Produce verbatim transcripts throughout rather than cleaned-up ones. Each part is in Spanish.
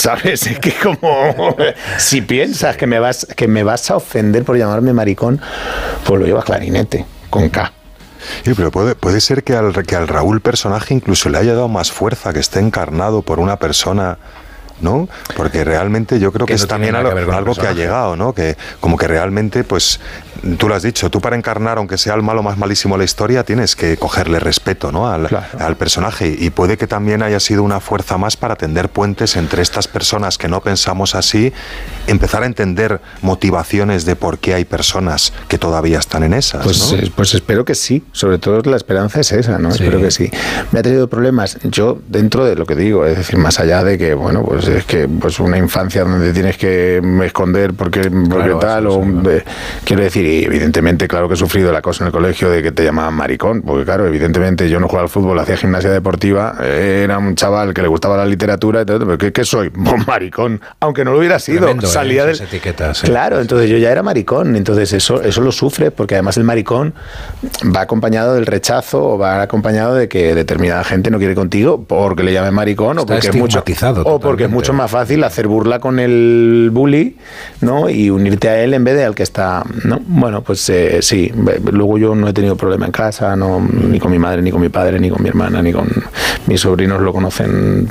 ¿sabes? Es que como si piensas que me vas que me vas a ofender por llamarme maricón, pues lo llevas clarinete, con K. Sí, pero puede, puede ser que al, que al Raúl personaje incluso le haya dado más fuerza, que esté encarnado por una persona, ¿no? Porque realmente yo creo que, que no es también algo, que, algo que ha llegado, ¿no? Que como que realmente, pues, tú lo has dicho, tú para encarnar, aunque sea el malo más malísimo de la historia, tienes que cogerle respeto, ¿no? Al, claro. al personaje. Y puede que también haya sido una fuerza más para tender puentes entre estas personas que no pensamos así, empezar a entender motivaciones de por qué hay personas que todavía están en esas, pues, ¿no? eh, pues espero que sí. Sobre todo la esperanza es esa, ¿no? Sí. Espero que sí. Me ha tenido problemas, yo, dentro de lo que digo, es decir, más allá de que, bueno, pues es que pues una infancia donde tienes que esconder porque, porque claro, tal, o sí, eh, quiero decir, y evidentemente, claro que he sufrido la cosa en el colegio de que te llamaban maricón, porque claro, evidentemente yo no jugaba al fútbol, hacía gimnasia deportiva, era un chaval que le gustaba la literatura, y todo, pero ¿qué, qué soy? Pues maricón, aunque no lo hubiera sido. Tremendo, salía eh, del... esas etiquetas, eh. Claro, entonces yo ya era maricón, entonces eso, eso lo sufre, porque además el maricón va acompañado del rechazo o va acompañado de que determinada gente no quiere contigo porque le llamen maricón o porque, es mucho, o porque es mucho más fácil hacer burla con el bully, ¿no? Y unirte a él en vez de al que está, ¿no? Bueno, pues eh, sí, luego yo no he tenido problema en casa, no, ni con mi madre, ni con mi padre, ni con mi hermana, ni con mis sobrinos lo conocen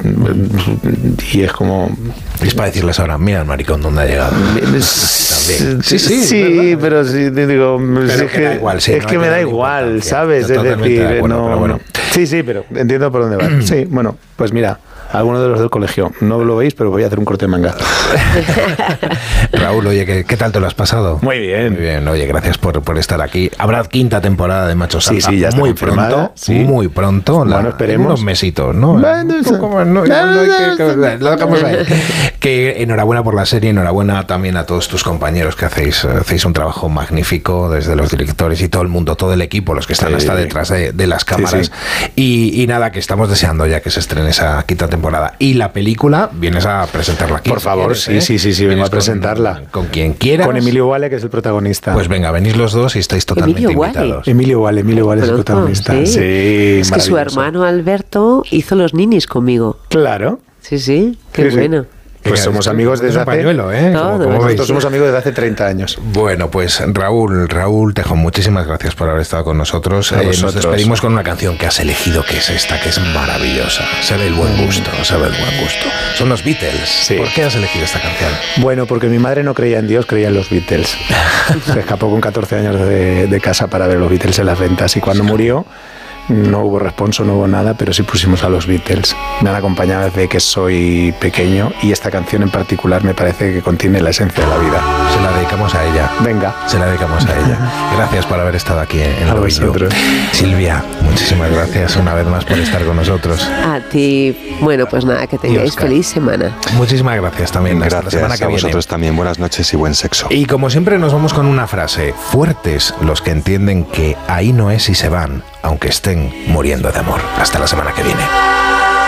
y es como... Es para decirles ahora, mira el maricón dónde ha llegado. También. Sí, sí, sí, pero sí, digo, pero es que, da igual, sí, es no que me da igual, ¿sabes? Es decir, de acuerdo, no, pero bueno. Sí, sí, pero entiendo por dónde va. Sí, bueno, pues mira, alguno de los del colegio, no lo veis, pero voy a hacer un corte de manga. Raúl, oye, ¿qué, ¿qué tal te lo has pasado? Muy bien. Muy bien, oye, gracias por, por estar aquí. Habrá quinta temporada de Macho Salsa. Sí, sí, ya está muy confirmada, pronto, sí. Muy pronto. Bueno, esperemos. Unos mesitos, ¿no? Bueno, no, no, no hay que, que, lo dejamos ahí. Que enhorabuena por la serie, enhorabuena también a todos tus compañeros que hacéis, hacéis un trabajo magnífico, desde los directores y todo el mundo, todo el equipo, los que están sí. hasta detrás de, de las cámaras. Sí, sí. Y, y nada, que estamos deseando ya que se estrene esa quinta temporada. Y la película, vienes a presentarla aquí. Por si favor, quieres, sí, ¿eh? sí, sí, sí, vengo a presentarla. Con, con quien quieras. Con Emilio Wale, que es el protagonista. Pues venga, venís los dos y estáis totalmente Emilio invitados. Wale. Emilio Wale, Emilio Wale es el protagonista. Sí, sí es que su hermano Alberto hizo los ninis conmigo. Claro. Sí, sí, qué sí, bueno. Sí. Pues somos amigos desde hace... Pañuelo, ¿eh? Todo, como, como nosotros somos amigos desde hace treinta años. Bueno, pues Raúl, Raúl Tejón, muchísimas gracias por haber estado con nosotros. Eh, nos despedimos con una canción que has elegido, que es esta, que es maravillosa. Se ve el buen gusto, se ve el buen gusto. Son los Beatles. Sí. ¿Por qué has elegido esta canción? Bueno, porque mi madre no creía en Dios, creía en los Beatles. Se escapó con catorce años de, de casa para ver los Beatles en las ventas y cuando murió... No hubo responso, no hubo nada, pero sí pusimos a los Beatles. Me han acompañado desde que soy pequeño y esta canción en particular me parece que contiene la esencia de la vida. Se la dedicamos a ella. Venga. Se la dedicamos a ella. Gracias por haber estado aquí en a vosotros. Silvia, muchísimas gracias una vez más por estar con nosotros. A ti. Bueno, pues nada, que tengáis feliz semana. Muchísimas gracias también. Gracias Hasta la semana que a viene. vosotros también. Buenas noches y buen sexo. Y como siempre nos vamos con una frase. Fuertes los que entienden que ahí no es y se van, aunque estén muriendo de amor. Hasta la semana que viene.